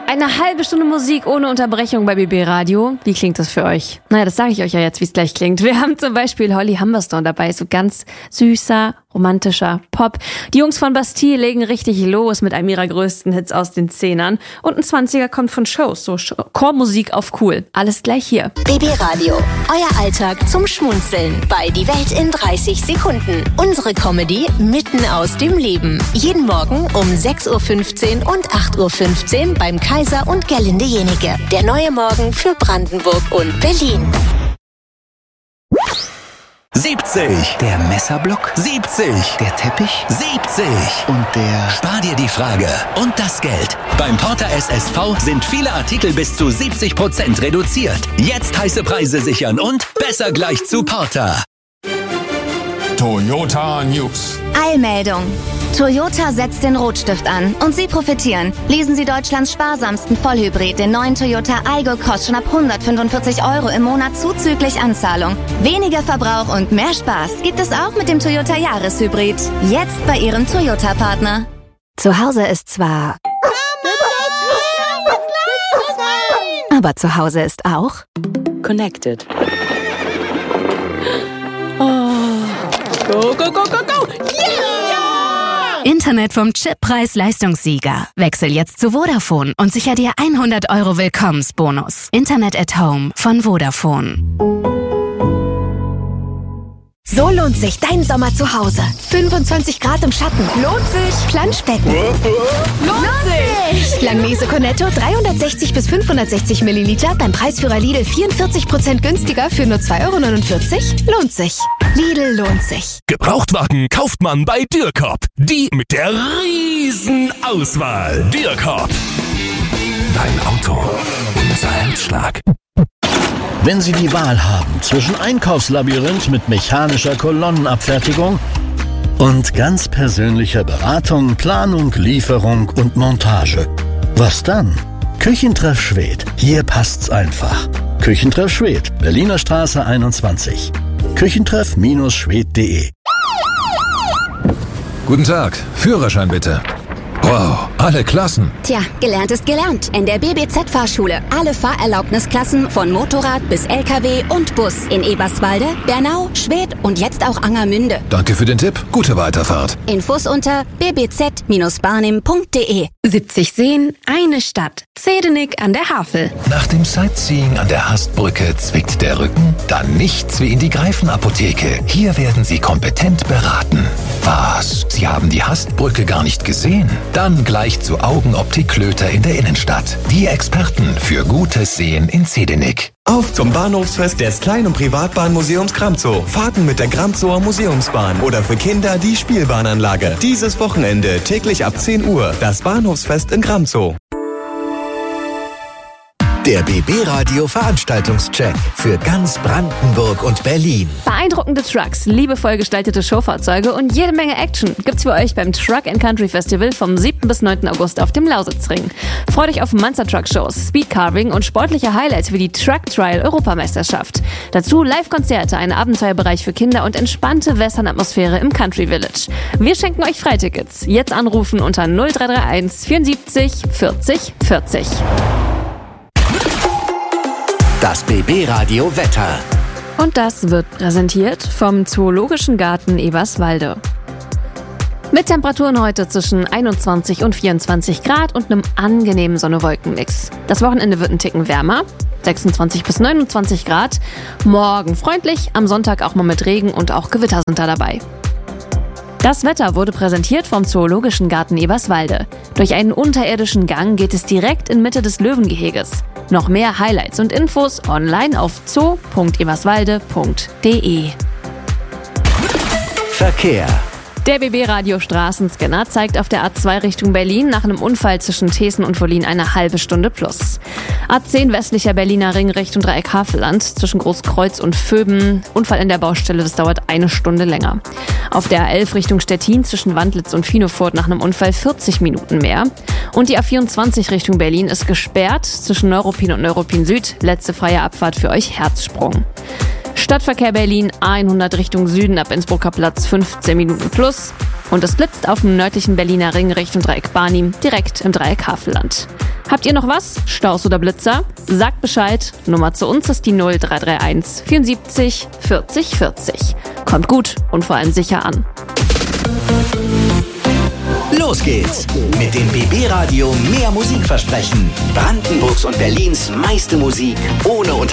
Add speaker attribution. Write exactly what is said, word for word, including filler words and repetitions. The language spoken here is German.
Speaker 1: Eine halbe Stunde Musik ohne Unterbrechung bei B B Radio. Wie klingt das für euch? Naja, das sage ich euch ja jetzt, wie es gleich klingt. Wir haben zum Beispiel Holly Humberstone dabei, so ganz süßer, romantischer Pop. Die Jungs von Bastille legen richtig los mit einem ihrer größten Hits aus den Zehnern. Und ein Zwanziger kommt von Shows, so Chormusik auf cool. Alles gleich hier.
Speaker 2: B B Radio, euer Alltag zum Schmunzeln bei Die Welt in dreißig Sekunden. Unsere Comedy mitten aus dem Leben. Jeden Morgen um sechs Uhr fünfzehn und acht Uhr fünfzehn beim Kaiser und Gerlinde Jenike. Der neue Morgen für Brandenburg und Berlin.
Speaker 3: siebzig. Der Messerblock. siebzig. Der Teppich. siebzig. Und der... Spar dir die Frage und das Geld. Beim Porter S S V sind viele Artikel bis zu siebzig Prozent reduziert. Jetzt heiße Preise sichern und besser gleich zu Porter.
Speaker 4: Toyota News.
Speaker 5: Eilmeldung. Toyota setzt den Rotstift an und Sie profitieren. Lesen Sie Deutschlands sparsamsten Vollhybrid, den neuen Toyota Aygo, kostet schon ab hundertfünfundvierzig Euro im Monat zuzüglich Anzahlung. Weniger Verbrauch und mehr Spaß gibt es auch mit dem Toyota Jahreshybrid. Jetzt bei Ihrem Toyota-Partner. Zu Hause ist zwar... Aber zu Hause ist auch...
Speaker 6: Connected. Oh. Go, go, go, go, go! Yeah!
Speaker 7: Internet vom Chip-Preis-Leistungssieger. Wechsel jetzt zu Vodafone und sicher dir hundert Euro Willkommensbonus. Internet at Home von Vodafone.
Speaker 8: So lohnt sich dein Sommer zu Hause. fünfundzwanzig Grad im Schatten. Lohnt sich. Planschbecken. Lohnt sich. Langnese Cornetto dreihundertsechzig bis fünfhundertsechzig Milliliter beim Preisführer Lidl vierundvierzig Prozent günstiger für nur zwei Euro neunundvierzig. Lohnt sich. Lidl lohnt sich.
Speaker 9: Gebrauchtwagen kauft man bei Dürrcop. Die mit der riesen Auswahl. Dürrcop. Dein Auto. Unser Herzschlag.
Speaker 10: Wenn Sie die Wahl haben zwischen Einkaufslabyrinth mit mechanischer Kolonnenabfertigung und ganz persönlicher Beratung, Planung, Lieferung und Montage, was dann? Küchentreff Schwedt. Hier passt's einfach. Küchentreff Schwedt, Berliner Straße einundzwanzig. Küchentreff Schwedt punkt de.
Speaker 11: Guten Tag, Führerschein bitte. Wow, alle Klassen.
Speaker 12: Tja, gelernt ist gelernt. In der B B Z-Fahrschule. Alle Fahrerlaubnisklassen von Motorrad bis L K W und Bus. In Eberswalde, Bernau, Schwedt und jetzt auch Angermünde.
Speaker 11: Danke für den Tipp. Gute Weiterfahrt.
Speaker 12: Infos unter b b z barnim punkt de.
Speaker 7: siebzig Seen, eine Stadt. Zedenik an der Havel.
Speaker 3: Nach dem Sightseeing an der Hastbrücke zwickt der Rücken? Dann nichts wie in die Greifenapotheke. Hier werden Sie kompetent beraten. Was? Sie haben die Hastbrücke gar nicht gesehen? Dann gleich zu Augenoptik Klöter in der Innenstadt. Die Experten für gutes Sehen in Zedenik.
Speaker 13: Auf zum Bahnhofsfest des Klein- und Privatbahnmuseums Gramzow. Fahrten mit der Gramzower Museumsbahn oder für Kinder die Spielbahnanlage. Dieses Wochenende täglich ab zehn Uhr. Das Bahnhofsfest in Gramzow.
Speaker 3: Der B B Radio Veranstaltungscheck für ganz Brandenburg und Berlin.
Speaker 1: Beeindruckende Trucks, liebevoll gestaltete Showfahrzeuge und jede Menge Action gibt's für euch beim Truck and Country Festival vom siebten bis neunten August auf dem Lausitzring. Freut euch auf Monster Truck Shows, Speedcarving und sportliche Highlights wie die Truck Trial Europameisterschaft. Dazu Live-Konzerte, ein Abenteuerbereich für Kinder und entspannte Western-Atmosphäre im Country Village. Wir schenken euch Freitickets. Jetzt anrufen unter null drei drei eins vierundsiebzig vierzig vierzig.
Speaker 3: Das B B Radio Wetter.
Speaker 1: Und das wird präsentiert vom Zoologischen Garten Eberswalde. Mit Temperaturen heute zwischen einundzwanzig und vierundzwanzig Grad und einem angenehmen Sonne-Wolken-Mix. Das Wochenende wird ein Ticken wärmer, sechsundzwanzig bis neunundzwanzig Grad. Morgen freundlich, am Sonntag auch mal mit Regen und auch Gewitter sind da dabei. Das Wetter wurde präsentiert vom Zoologischen Garten Eberswalde. Durch einen unterirdischen Gang geht es direkt in Mitte des Löwengeheges. Noch mehr Highlights und Infos online auf zoo punkt eberswalde punkt de.
Speaker 3: Verkehr.
Speaker 1: Der B B-Radio Straßenscanner zeigt auf der A zwei Richtung Berlin nach einem Unfall zwischen Thesen und Wollin eine halbe Stunde plus. A zehn westlicher Berliner Ring Richtung Dreieck Havelland zwischen Großkreuz und Vöben. Unfall in der Baustelle, das dauert eine Stunde länger. Auf der A elf Richtung Stettin zwischen Wandlitz und Finofurt nach einem Unfall vierzig Minuten mehr. Und die A vierundzwanzig Richtung Berlin ist gesperrt zwischen Neuruppin und Neuruppin Süd. Letzte freie Abfahrt für euch Herzsprung. Stadtverkehr Berlin A hundert Richtung Süden ab Innsbrucker Platz fünfzehn Minuten plus. Und es blitzt auf dem nördlichen Berliner Ring Richtung Dreieck Barnim direkt im Dreieck Havelland. Habt ihr noch was? Staus oder Blitzer? Sagt Bescheid. Nummer zu uns ist die null drei drei eins vierundsiebzig vierzig vierzig. Kommt gut und vor allem sicher an.
Speaker 4: Los geht's mit dem B B Radio Mehr Musik versprechen. Brandenburgs und Berlins meiste Musik ohne Unter